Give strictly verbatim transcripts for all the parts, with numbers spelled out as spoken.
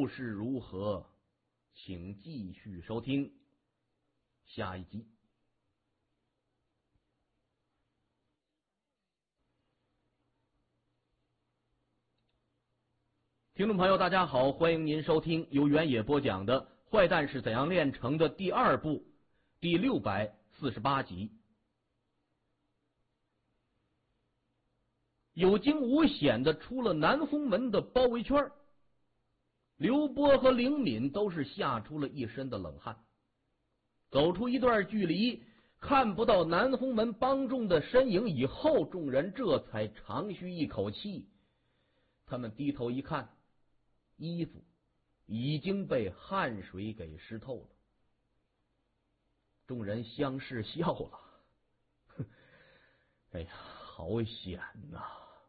后事如何，请继续收听下一集。听众朋友大家好，欢迎您收听由原野播讲的《坏蛋是怎样炼成的》第二部第六百四十八集。有惊无险的出了南风门的包围圈，刘波和灵敏都是吓出了一身的冷汗。走出一段距离，看不到南风门帮众的身影以后，众人这才长吁一口气。他们低头一看，衣服已经被汗水给湿透了。众人相视笑了，哼，哎呀，好险呐！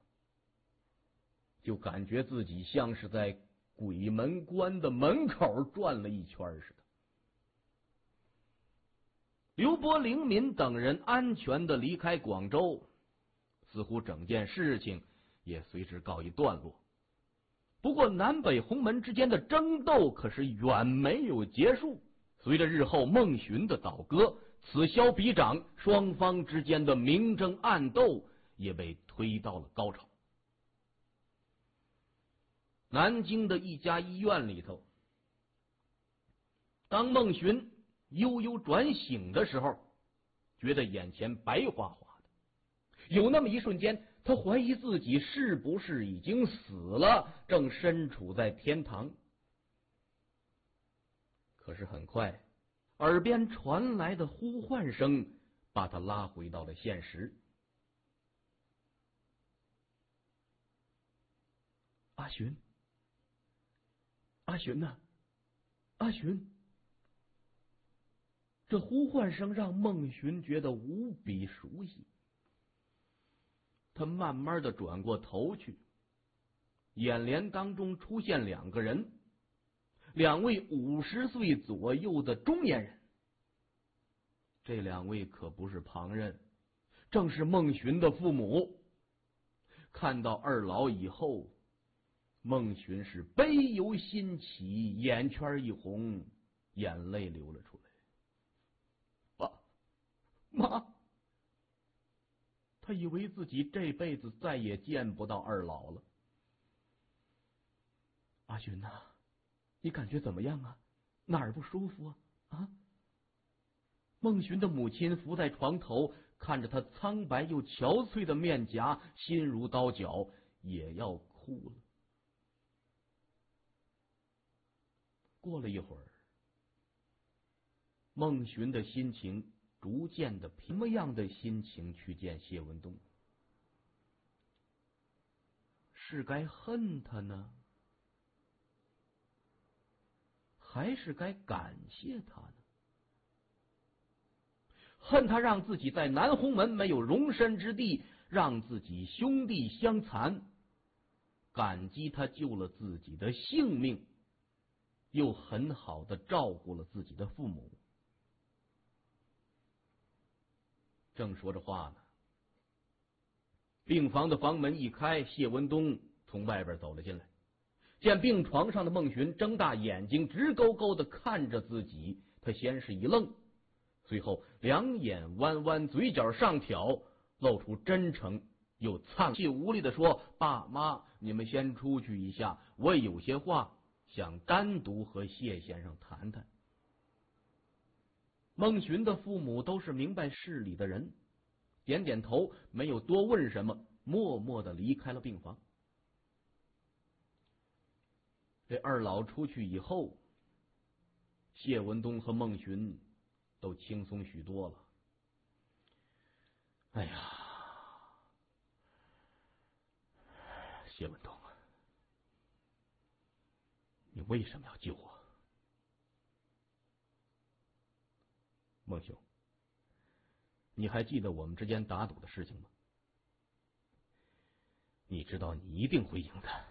就感觉自己像是在鬼门关的门口转了一圈似的。刘波、灵敏等人安全的离开广州，似乎整件事情也随之告一段落。不过南北红门之间的争斗可是远没有结束，随着日后孟寻的倒戈，此消彼长，双方之间的明争暗斗也被推到了高潮。南京的一家医院里头，当孟寻悠悠转醒的时候，觉得眼前白花花的，有那么一瞬间，他怀疑自己是不是已经死了，正身处在天堂。可是很快，耳边传来的呼唤声把他拉回到了现实。阿寻，阿寻呐，阿寻！这呼唤声让孟寻觉得无比熟悉。他慢慢的转过头去，眼帘当中出现两个人，两位五十岁左右的中年人。这两位可不是旁人，正是孟寻的父母。看到二老以后，孟寻是悲由心起，眼圈一红，眼泪流了出来。爸妈，他以为自己这辈子再也见不到二老了。阿寻呐、啊，你感觉怎么样啊？哪儿不舒服啊？啊！孟寻的母亲伏在床头，看着他苍白又憔悴的面颊，心如刀绞，也要哭了。过了一会儿，孟寻的心情逐渐的什么样的心情去见谢文东？是该恨他呢，还是该感谢他呢？恨他让自己在南红门没有容身之地，让自己兄弟相残；感激他救了自己的性命，又很好的照顾了自己的父母。正说着话呢，病房的房门一开，谢文东从外边走了进来，见病床上的孟寻睁大眼睛直勾勾的看着自己，他先是一愣，随后两眼弯弯，嘴角上挑，露出真诚又苍气无力的说：爸妈，你们先出去一下，我有些话想单独和谢先生谈谈。孟寻的父母都是明白事理的人，点点头，没有多问什么，默默的离开了病房。这二老出去以后，谢文东和孟寻都轻松许多了。哎呀，谢文东，你为什么要救我？孟兄，你还记得我们之间打赌的事情吗？你知道你一定会赢的。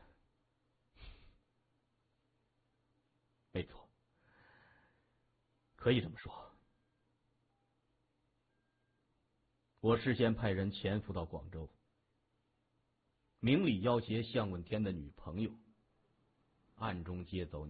没错，可以这么说。我事先派人潜伏到广州，明里要挟向问天的女朋友，暗中接走